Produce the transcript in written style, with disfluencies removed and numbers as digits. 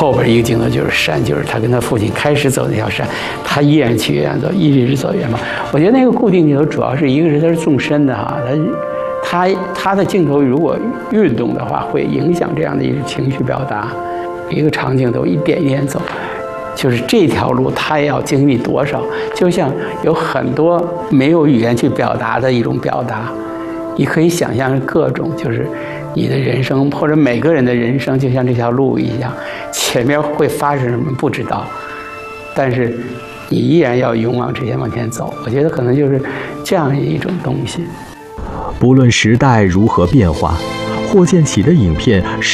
后边一个镜头就是山，就是他跟他父亲开始走那条山，他依然去远走，一直走远方。我觉得那个固定镜头主要是一个是它是纵深的哈，他的镜头如果运动的话，会影响这样的一个情绪表达。一个长镜头一点一点走，就是这条路他要经历多少，就像有很多没有语言去表达的一种表达。你可以想象各种，就是你的人生或者每个人的人生，就像这条路一样，前面会发生什么不知道，但是你依然要勇往直前往前走。我觉得可能就是这样一种东西。 不论时代如何变化，霍建起的影片